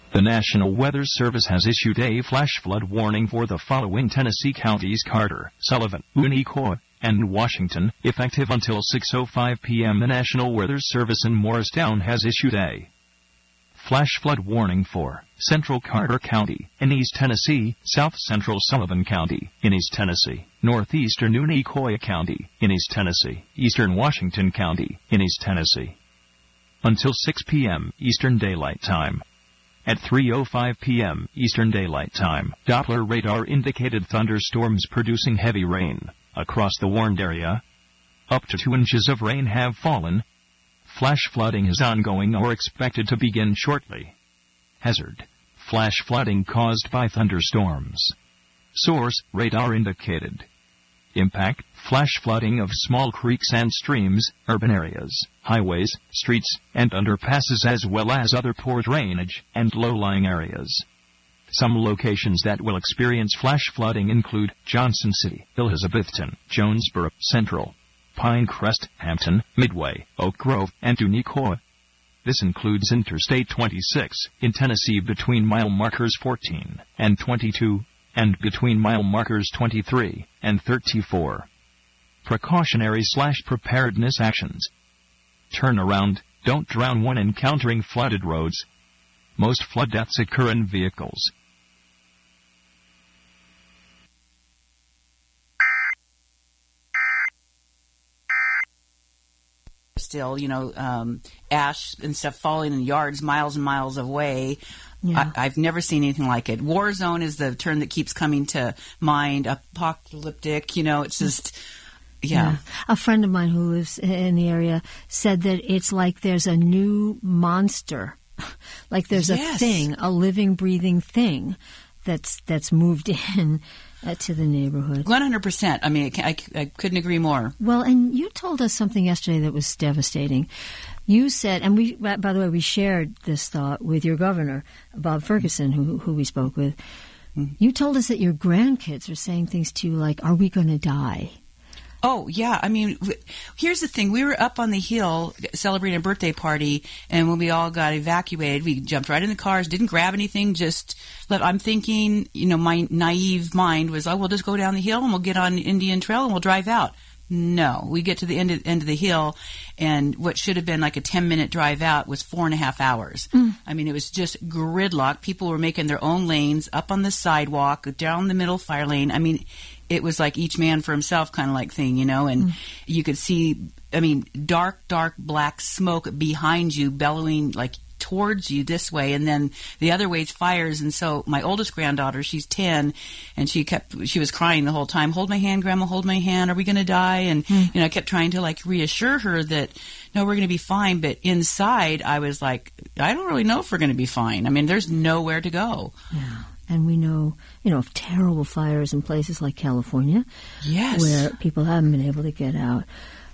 The National Weather Service has issued a flash flood warning for the following Tennessee counties: Carter, Sullivan, Unicoi, and Washington, effective until 6:05 p.m. The National Weather Service in Morristown has issued a flash flood warning for Central Carter County in East Tennessee, South Central Sullivan County in East Tennessee, Northeastern Unicoi County in East Tennessee, Eastern Washington County in East Tennessee, until 6 p.m. Eastern Daylight Time. At 3:05 p.m. Eastern Daylight Time, Doppler radar indicated thunderstorms producing heavy rain across the warned area. Up to 2 inches of rain have fallen. Flash flooding is ongoing or expected to begin shortly. Hazard: flash flooding caused by thunderstorms. Source: radar indicated. Impact: flash flooding of small creeks and streams, urban areas, highways, streets, and underpasses, as well as other poor drainage and low-lying areas. Some locations that will experience flash flooding include Johnson City, Elizabethton, Jonesboro, Central, Pinecrest, Hampton, Midway, Oak Grove, and Unicoi. This includes Interstate 26 in Tennessee between mile markers 14 and 22, and between mile markers 23 and 34. Precautionary/preparedness actions. Turn around, don't drown when encountering flooded roads. Most flood deaths occur in vehicles. Still, ash and stuff falling in yards miles and miles away. Yeah. I've never seen anything like it. War zone is the term that keeps coming to mind. Apocalyptic, it's just, yeah. A friend of mine who lives in the area said that it's like there's a new monster, like there's a thing, a living, breathing thing that's moved in to the neighborhood. 100%. I mean, I couldn't agree more. Well, and you told us something yesterday that was devastating. You said, and we, by the way, we shared this thought with your governor, Bob Ferguson, who we spoke with. Mm-hmm. You told us that your grandkids are saying things to you like, "Are we going to die?" Oh, yeah. I mean, here's the thing. We were up on the hill celebrating a birthday party, and when we all got evacuated, we jumped right in the cars, didn't grab anything, I'm thinking, my naive mind was, we'll just go down the hill and we'll get on Indian Trail and we'll drive out. No, we get to the end of the hill, and what should have been like a 10-minute drive out was 4.5 hours. I mean, it was just gridlock. People were making their own lanes up on the sidewalk, down the middle fire lane. I mean, it was like each man for himself kind of like thing, and you could see, dark black smoke behind you bellowing like towards you this way, and then the other way's fires. And so my oldest granddaughter, she's 10, and she was crying the whole time. "Hold my hand, Grandma, hold my hand. Are we going to die?" And I kept trying to reassure her that no, we're going to be fine. But inside, I was like, I don't really know if we're going to be fine. I mean, there's nowhere to go. Yeah. And we know, of terrible fires in places like California, where people haven't been able to get out.